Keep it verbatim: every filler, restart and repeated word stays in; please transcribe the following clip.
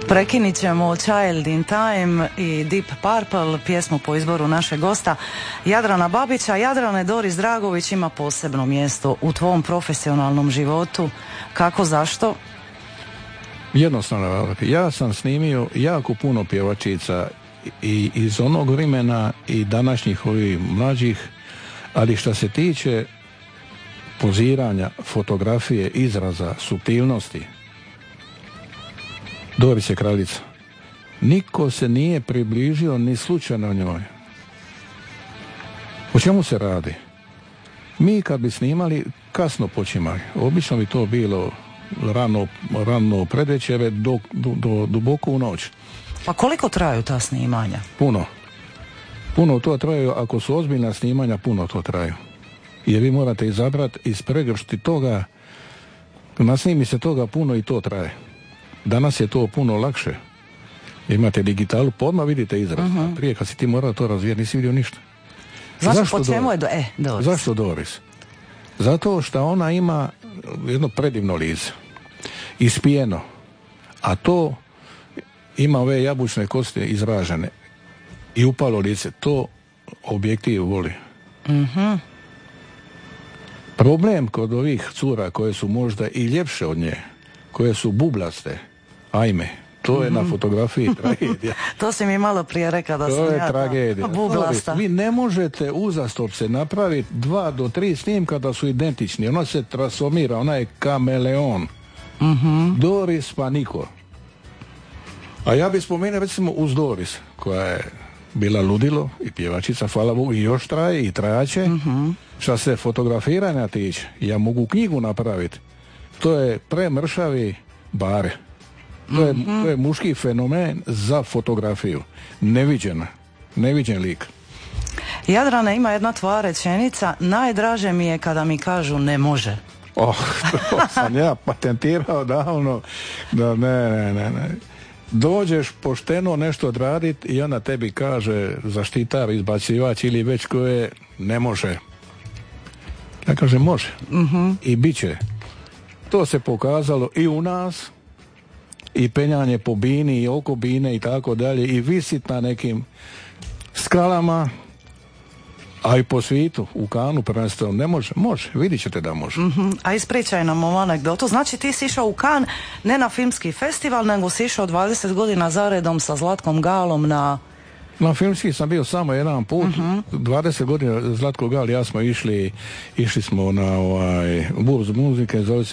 Prekinit ćemo Child in Time i Deep Purple, pjesmu po izboru našeg gosta Jadrana Babića. Jadrane, Doris Dragović ima posebno mjesto u tvom profesionalnom životu. Kako, zašto? Jednostavno, ja sam snimio jako puno pjevačica i iz onog vremena i današnjih ovih mlađih, ali što se tiče poziranja, fotografije, izraza, suptilnosti, Doris je kraljica. Niko se nije približio ni slučajno njoj. O čemu se radi? Mi kad bi snimali, kasno počimali. Obično bi to bilo rano, rano predvečere do, do, do duboko u noć. Pa koliko traju ta snimanja? Puno. Puno to traju, ako su ozbiljna snimanja, puno to traju. Jer vi morate izabrati, ispregršti toga, nasnimi se toga puno i to traje. Danas je to puno lakše. Imate digitalu, pa odmah vidite izraz. Uh-huh. Prije kad si ti morao to razvijeti, nisi vidio ništa. Zašto, Zašto po čemu je do... E, Doris. Zašto Doris? Zato što ona ima jedno predivno lice. Ispijeno. A to ima ove jabučne kosti izražene. I upalo lice. To objektiv voli. Uh-huh. Problem kod ovih cura koje su možda i ljepše od nje, koje su bublaste, ajme, to je mm-hmm. na fotografiji tragedija. To si mi malo prije rekao da to sam je ja tragedija. bublasta. Vi ne možete uzastop se napraviti dva do tri snimka da su identični. Ona se transformira, ona je kameleon. Mm-hmm. Doris pa niko. A ja bih spomenuo recimo uz Doris, koja je bila ludilo i pjevačica, hvala Bogu, i još traje i trajaće. Mm-hmm. Što se fotografiranja tiče, ja mogu knjigu napraviti. To je premršavi bare. To je, mm-hmm. to je muški fenomen za fotografiju. Neviđena. Neviđen lik. Jadrane, ima jedna tvoja rečenica: najdraže mi je kada mi kažu ne može. Oh, to sam ja patentirao davno. Da ne, ne, ne, ne. Dođeš pošteno nešto odraditi i ona tebi kaže zaštitar, izbacivač ili već koje ne može. Ja kažem može. Mm-hmm. I bit će. To se pokazalo i u nas, i penjanje po bini i oko bine i tako dalje, i visit na nekim skalama, a i po svijetu, u Kanu prvenstveno. Ne može, može, vidit ćete da može. Mm-hmm. A ispričaj nam ovu anegdotu. Znači ti si išao u Kan ne na filmski festival, nego si išao dvadeset godina zaredom sa Zlatkom Galom na... Na filmski sam bio samo jedan put, uh-huh. dvadeset godina Zlatko Gal, ja smo išli, išli smo na ovaj burzu muzike, zove se